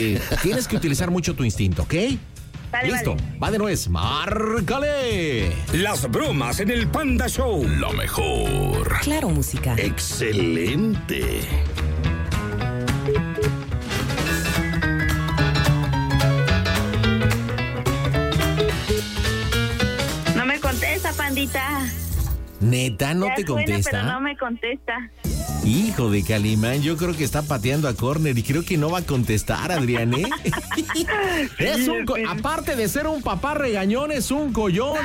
tienes que utilizar mucho tu instinto, ¿ok? Vale, Listo, vale. va de nuez, márcale. Las bromas en el Panda Show. Lo mejor. Claro, música. Excelente. No me contesta, pandita. Neta, no Ya te suena, contesta. pero no me contesta. Hijo de Calimán, yo creo que está pateando a córner y creo que no va a contestar, Adrián, ¿eh? Aparte de ser un papá regañón, es un collón.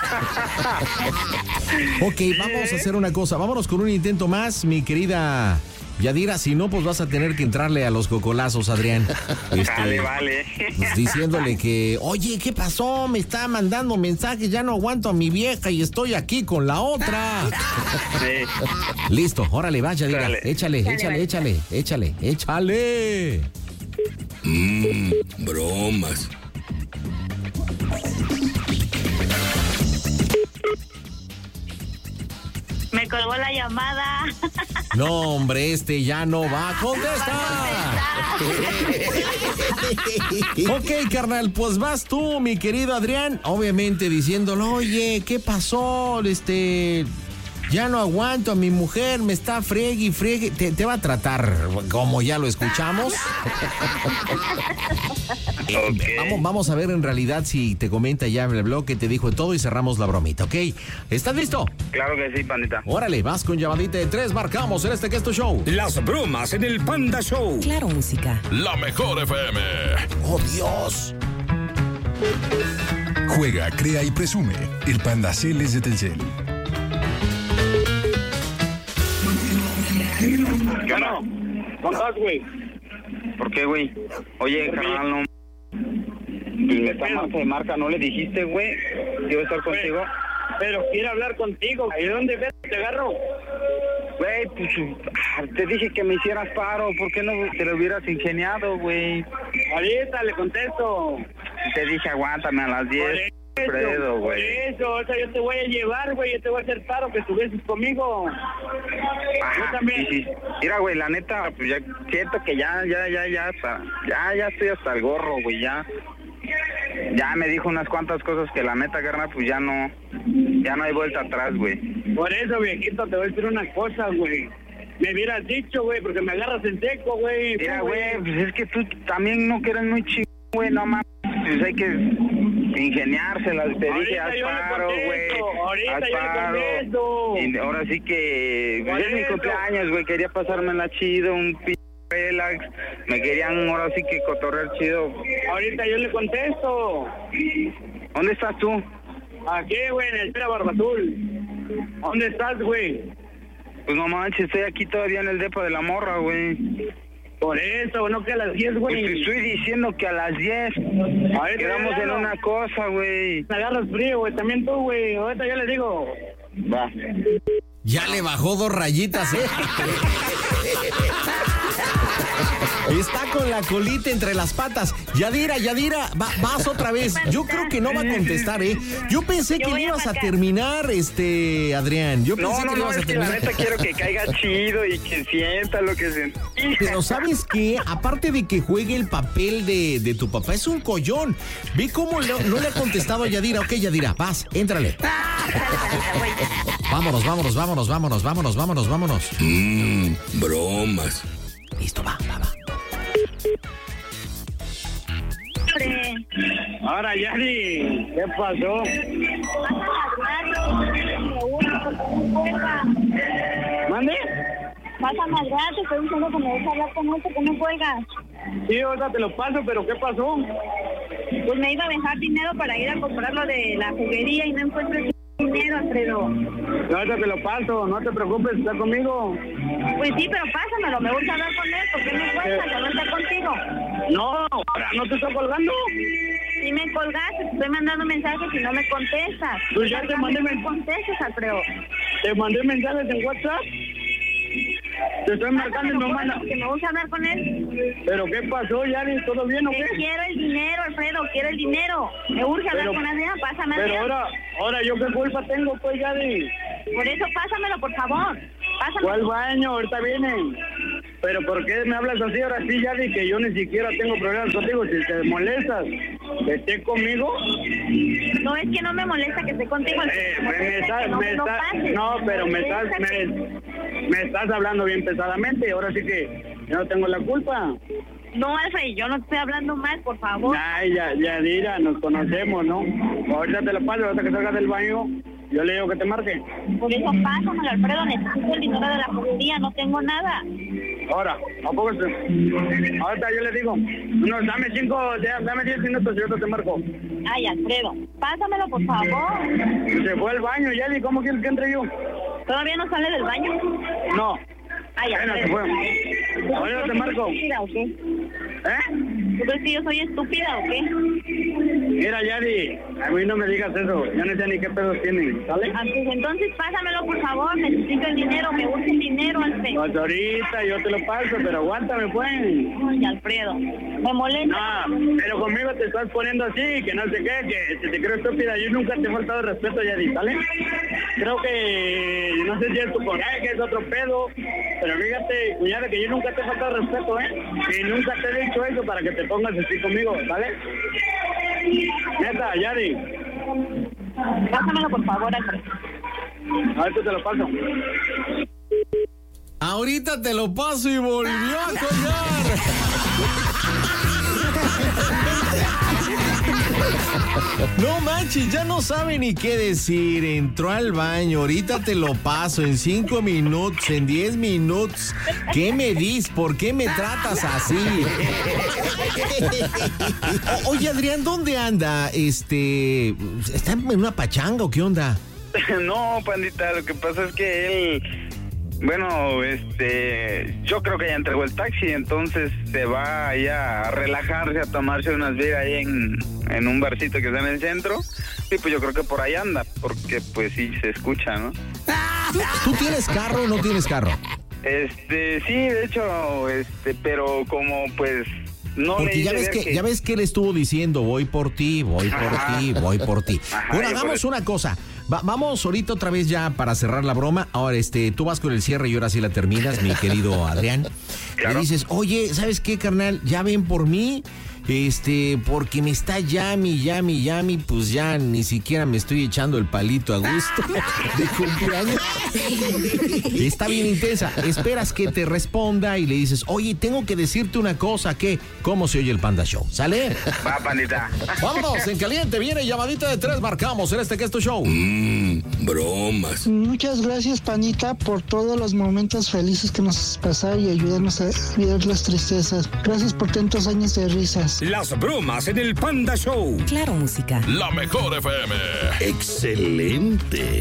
Ok, vamos a hacer una cosa. Vámonos con un intento más, mi querida Yadira. Si no, pues vas a tener que entrarle a los cocolazos, Adrián. Vale. Pues diciéndole que, oye, ¿qué pasó? Me está mandando mensajes, ya no aguanto a mi vieja y estoy aquí con la otra. Sí. Listo, órale, va, Yadira. Dale. Échale. Bromas. Me colgó la llamada. No, hombre, ya no va a contestar. Ok, carnal, pues vas tú, mi querido Adrián, obviamente diciéndole, oye, ¿qué pasó? Ya no aguanto a mi mujer, me está friegue y friegue. Te va a tratar como ya lo escuchamos. Vamos a ver en realidad si te comenta ya en el blog que te dijo todo y cerramos la bromita, ¿ok? ¿Estás listo? Claro que sí, pandita. Órale, vas con llamadita de 3, marcamos en este que es tu show. Las bromas en el Panda Show. Claro, música. La mejor FM. ¡Oh, Dios! Juega, crea y presume. El Panda Cel es de Telcel. ¿Qué onda? ¿Cómo estás, güey? ¿Por qué, güey? Oye, carnal, no. Y me está marca, ¿no le dijiste, güey? Que iba a estar contigo. Pero quiere hablar contigo. ¿Y dónde ves? ¿Te agarro? Güey, pues te dije que me hicieras paro. ¿Por qué no te lo hubieras ingeniado, güey? Ahorita le contesto. Te dije, aguántame a las 10. Fredo, Por güey. eso, o sea, yo te voy a llevar, güey. Yo te voy a hacer paro que estuvieses conmigo. Yo también. Sí. Mira, güey, la neta, pues ya siento que ya estoy hasta el gorro, güey, ya me dijo unas cuantas cosas que la neta, carnal, pues ya no hay vuelta atrás, güey. Por eso, viejito, te voy a decir una cosa, güey. Me hubieras dicho, güey, porque me agarras en seco, güey. Mira, güey, pues es que tú también no que eres muy chido, güey, no mames. Pues hay que ingeniárselas, te dije, haz paro, güey. Ahorita yo le contesto. Y ahora sí que pues es mi cumpleaños, güey, quería pasármela chido, un relax. Me querían ahora sí que cotorrear chido. Ahorita yo le contesto. ¿Dónde estás tú? Aquí, güey, en el Pera Barbazul. ¿Dónde estás, güey? Pues no manches, estoy aquí todavía en el depa de la morra, güey. Por eso, no que a las 10, güey. Pues te estoy diciendo que a las 10. Quedamos en una cosa, güey. Me agarras frío, güey, también tú, güey. Ahorita ya les digo. Va. Ya le bajó 2 rayitas, ¿eh? Está con la colita entre las patas. Yadira, vas otra vez. Yo creo que no va a contestar, ¿eh? Yo pensé que le ibas a terminar, Adrián. Yo pensé que le ibas a terminar. La neta quiero que caiga chido y que sienta lo que sentí. Pero ¿sabes qué? Aparte de que juegue el papel de tu papá, es un collón. Ve cómo no le ha contestado a Yadira. Ok, Yadira, vas, éntrale. Vámonos. Bromas. Listo, va. Ahora, Yari, ¿qué pasó? ¿Mande? Vas a madrar, te estoy diciendo que me dejes hablar con esto, que no cuelgas. Sí, ahorita te lo paso, pero ¿qué pasó? Pues me iba a dejar dinero para ir a comprar lo de la juguería y no encuentro el dinero, Alfredo. Ahorita te lo paso, no te preocupes, está conmigo. Pues sí, pero pásamelo, me gusta hablar con él, ¿por qué me cuelgas? Ya no está contigo. No, ahora no te estoy colgando. Si me colgaste, te estoy mandando mensajes y no me contestas. Pues ya te mandé mensajes. No me contestes, Alfredo. Te mandé mensajes en WhatsApp. Te estoy marcando y no manda. Que me gusta hablar con él. ¿Pero qué pasó, Yari? ¿Todo bien o qué? Quiero el dinero, Alfredo, quiero el dinero. Me urge hablar con Adrián, pásame. Pero ahora yo qué culpa tengo, pues, Yari. Por eso pásamelo, por favor. Pásamelo. ¿Cuál baño? Ahorita vienen. Pero ¿por qué me hablas así ahora sí, Yadi? Que yo ni siquiera tengo problemas contigo. Si te molestas que esté conmigo... No, es que no me molesta que esté contigo. Me estás hablando bien pesadamente. Ahora sí que yo no tengo la culpa. No, Alfred, yo no estoy hablando mal, por favor. Ay, Yadira, nos conocemos, ¿no? Ahorita te lo paso, hasta que salgas del baño, yo le digo que te marque. Por eso pásamelo, Alfredo, necesito el dinero de la juguería, no tengo nada. Ahora, ¿a poco ahorita yo le digo, no, dame 10 minutos y yo te marco. Ay, Alfredo, pásamelo, por favor. Se fue al baño, Yadi, ¿cómo quieres que entre yo? ¿Todavía no sale del baño? No. Ay, bueno, se fue. Ahora te marco. ¿Estúpida o qué? ¿Tú crees que yo soy estúpida o qué? Mira, Yadi, a mí no me digas eso. Yo no sé ni qué pedos tienen, ¿sale? Pues entonces pásamelo, por favor. Necesito el dinero, me gusta el dinero, Alfredo. Pues ahorita yo te lo paso, pero aguántame, pues. Ay, Alfredo, me molesta. No, pero conmigo te estás poniendo así, que no sé qué, que se te creo estúpida. Yo nunca te he faltado de respeto, Yadi, ¿sale? Creo que, no sé si es tu coraje, que es otro pedo, pero fíjate, cuñada, que yo nunca te he faltado de respeto, y nunca te he dicho eso para que te pongas así conmigo, ¿vale? Neta, Yadi. Pásamelo, por favor, Alfredo. Ahorita te lo paso. Ahorita te lo paso y volvió a colgar. No manches, ya no sabe ni qué decir. Entró al baño, ahorita te lo paso en 5 minutos, en 10 minutos. ¿Qué me dices? ¿Por qué me tratas así? Oye, Adrián, ¿dónde anda? ¿Está en una pachanga o qué onda? No, pandita, lo que pasa es que él... Bueno, yo creo que ya entregó el taxi, entonces se va allá a relajarse, a tomarse unas beers ahí en un barcito que está en el centro. Y pues yo creo que por ahí anda, porque pues sí se escucha, ¿no? ¿Tú tienes carro o no tienes carro? Sí, de hecho, pero como pues no. Porque ya ves que él estuvo diciendo, voy por ti, voy por ti, voy por ti. Ajá, bueno, hagamos una cosa. Vamos ahorita otra vez ya para cerrar la broma. Ahora, tú vas con el cierre y ahora sí la terminas, mi querido Adrián. Claro. Le dices, oye, ¿sabes qué, carnal? Ya ven por mí, porque me está llame, pues ya ni siquiera me estoy echando el palito a gusto de cumpleaños. Está bien intensa. Esperas que te responda y le dices, oye, tengo que decirte una cosa, ¿cómo se oye el Panda Show? ¿Sale? Va, pandita. Vámonos, en caliente, viene llamadita de 3, marcamos en que es tu show. Bromas. Muchas gracias, Panita, por todos los momentos felices que nos has pasado y ayudarnos a olvidar las tristezas. Gracias por tantos años de risas. Las bromas en el Panda Show. Claro, música. La mejor FM. Excelente.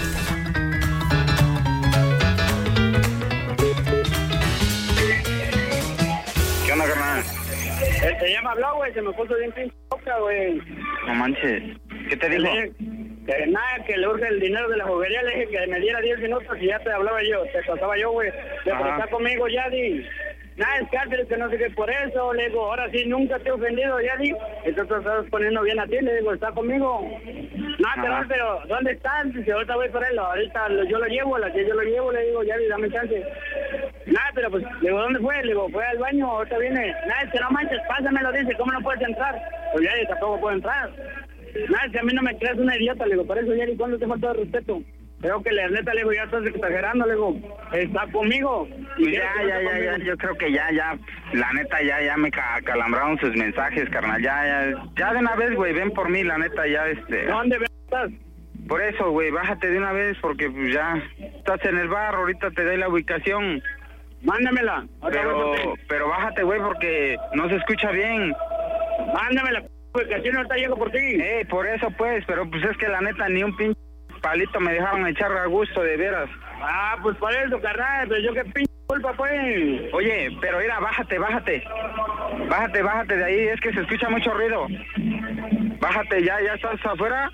¿Qué onda, carnal? Ya me habló, güey, se me puso bien pinche boca, güey. No manches. ¿Qué te dijo? Que nada, que le urge el dinero de la juguería. Le dije que me diera 10 minutos y ya te hablaba yo, te pasaba yo, güey. Le dije, está conmigo, Yadi. Nada, es que no sé qué, por eso. Le digo, ahora sí, nunca te he ofendido, Yadi. Entonces te estás poniendo bien a ti. Le digo, está conmigo. No, pero ¿dónde están? Dice, ahorita voy por él. Ahorita yo lo llevo, le digo, Yadi, dame chance. Nada, pero pues, le digo, ¿dónde fue? Le digo, fue al baño, ahorita viene. Nada, es que no manches, pásamelo, dice, ¿cómo no puedes entrar? Pues Yadi, tampoco puedo entrar. Nada, es que a mí no me creas una idiota, le digo, por eso, Yadi, ¿cuándo te falta de respeto? Creo que la neta, le digo, ya estás exagerando, le digo, está conmigo. Y ya, yo creo que ya, la neta, ya me calambraron sus mensajes, carnal, ya de una vez, güey, ven por mí, la neta, ya, ¿Dónde estás? Por eso, güey, bájate de una vez, porque pues ya estás en el bar, ahorita te doy la ubicación. Mándamela. Pero bájate, güey, porque no se escucha bien. Mándamela, ubicación, ahorita llego por ti. Por eso, pues, pero pues es que la neta, ni un pinche palito me dejaron echar a gusto, de veras. Ah, pues por eso, carnal, pero yo qué pinche culpa, pues. Oye, pero mira, bájate de ahí, es que se escucha mucho ruido. Bájate, ya estás afuera.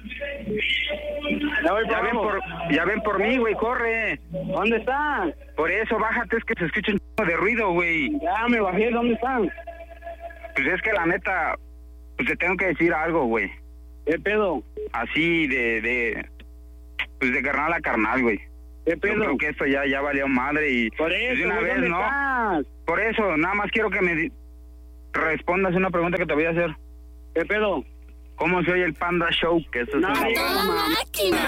Ya ven por mí, güey, corre. ¿Dónde están? Por eso, bájate, es que se escucha un chingo de ruido, güey. Ya me bajé, ¿dónde están? Pues es que la neta, pues te tengo que decir algo, güey. ¿Qué pedo? Así pues de carnal a carnal, güey. ¿Qué pedo? Yo creo que esto ya valió madre y... Por eso, pues de una vez, ¿dónde ¿no? estás? Por eso, nada más quiero que me respondas una pregunta que te voy a hacer. ¿Qué pedo? ¿Cómo se oye el Panda Show? Que eso No, es una máquina.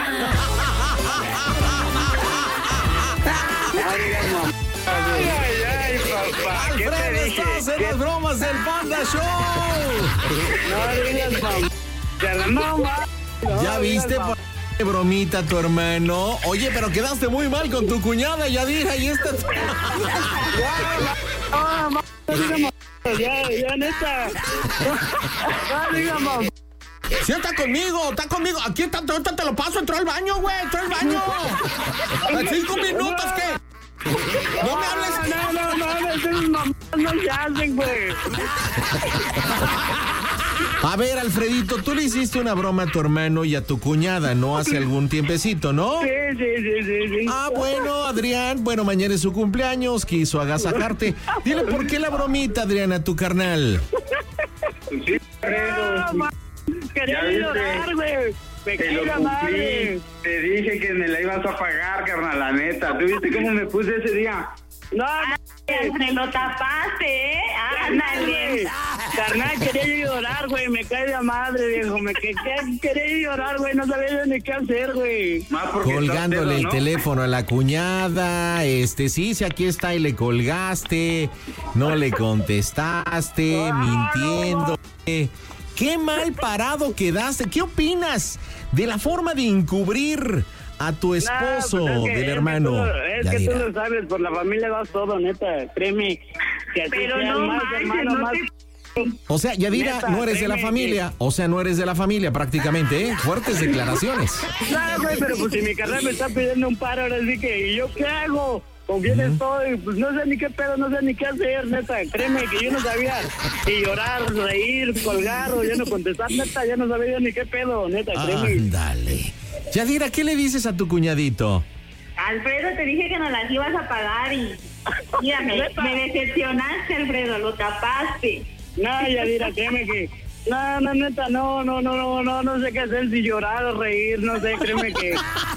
Ay, papá. ¿Qué te Alfredo, dije? estás en las bromas del Panda Show. No digas, mamá. ¿Ya viste qué bromita tu hermano? Oye, pero quedaste muy mal con tu cuñada, Yadira, y esta... Ya, neta. No digas, mamá. Sí, está conmigo. Aquí está, ahorita te lo paso, entró al baño, güey, entró al baño. ¿En 5 minutos qué? No me hables. No se hacen, güey. A ver, Alfredito, tú le hiciste una broma a tu hermano y a tu cuñada, ¿no? Hace algún tiempecito, ¿no? Sí. Ah, bueno, Adrián, mañana es su cumpleaños, quiso agasajarte. Dile, ¿por qué la bromita, Adrián, a tu carnal? Sí, quería llorar, güey. Me te lo cae la cumplí. madre. Te dije que me la ibas a pagar, carnal, la neta. ¿Tú viste cómo me puse ese día? No, Te lo tapaste, ¿eh? Ándale. carnal, quería llorar, güey. Me cae la madre, viejo. Quería llorar, güey. No sabía yo ni qué hacer, güey. Más porque Colgándole estás el ¿no? teléfono a la cuñada, sí, aquí está y le colgaste, no le contestaste, mintiendo. Qué mal parado quedaste. ¿Qué opinas de la forma de encubrir a tu esposo del hermano? Es que tú lo sabes, por la familia vas todo, neta. Créeme que así Pero sea no más manches, hermano, no más... O sea, Yadira, Neta, no eres de la créeme familia. O sea, no eres de la familia prácticamente, ¿eh? Fuertes declaraciones. No, güey, pero pues si mi carnal me está pidiendo un paro, ahora sí que, ¿y yo qué hago? ¿Con quién estoy? Pues no sé ni qué pedo, no sé ni qué hacer, neta. Créeme que yo no sabía si llorar, reír, colgar o ya no contestar, neta, ya no sabía yo ni qué pedo, neta, créeme. Ándale. Yadira, ¿qué le dices a tu cuñadito? Alfredo, te dije que nos las ibas a pagar y... Mira, me decepcionaste, Alfredo, lo tapaste. No, Yadira, créeme que... No, neta, no sé qué hacer, si llorar o reír, no sé, créeme que...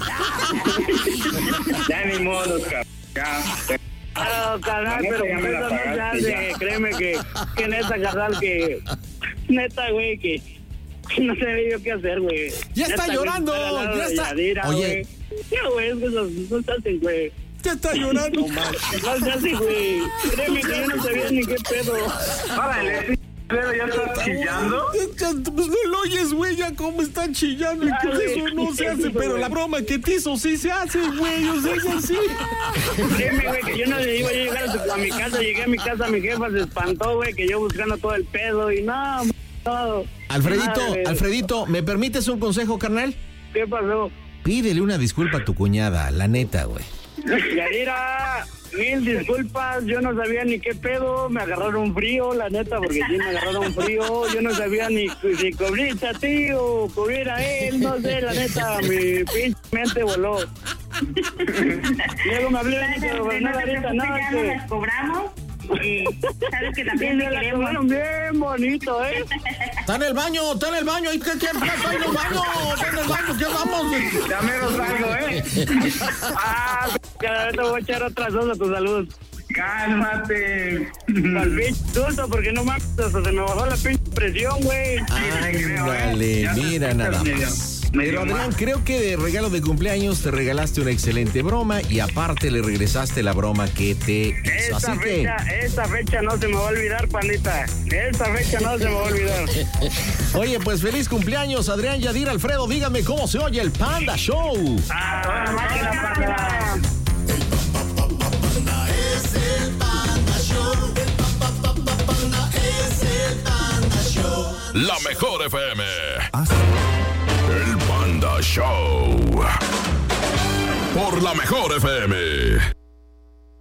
Ya ni modo, cabrón. Ya. No, carnal, pero ya por me la eso no se pagaste, hace, ya. créeme que neta, carnal, que... Neta, güey, que... No sé yo qué hacer, güey. Ya está Neta, llorando, güey, estar al lado ya de está. Yadira, Oye. güey. Ya, güey, es que no se hacen, güey. Ya está llorando. No se hace, güey. Créeme que yo no sabía ni qué pedo. Órale, pero ya estás chillando. Pues no lo oyes, güey, ya cómo están chillando. Entonces eso no se hace, pero la broma que te hizo sí se hace, güey. O sea, ya sí. Créeme, güey, que yo no le iba a llegar a mi casa. Llegué a mi casa, mi jefa se espantó, güey, que yo buscando todo el pedo y no. Alfredito, ¿me permites un consejo, carnal? ¿Qué pasó? Pídele una disculpa a tu cuñada, la neta, güey. Yadira, 1000 disculpas, yo no sabía ni qué pedo, me agarraron frío, la neta, porque sí me agarraron frío, yo no sabía ni si cubrirte a ti o cubrir a él, no sé, la neta, mi pinche mente voló. Luego me hablé de No ahorita, ya no, nos las cobramos. Sabes que también me te la queremos. cobraron bien bonito, ¿eh? Está en el baño. ¿Qué está en el baño? Está en el baño, ¿qué vamos? Ya menos algo, ¿eh? Te voy a echar otra sosa a tu salud. Cálmate. Al pinche susto, porque no mames, hasta se me bajó la pinche presión, güey. Ándale, mira nada más. Pero Adrián, creo que de regalo de cumpleaños te regalaste una excelente broma y aparte le regresaste la broma que te hizo. Así que... Esta fecha no se me va a olvidar, pandita. Esta fecha no se me va a olvidar. Oye, pues feliz cumpleaños, Adrián, Yadira, Alfredo. Dígame cómo se oye el Panda Show. ¡Ah, máquina, panda! Es el Panda Show. Es el Panda Show. La mejor FM. El Panda Show. Por la mejor FM.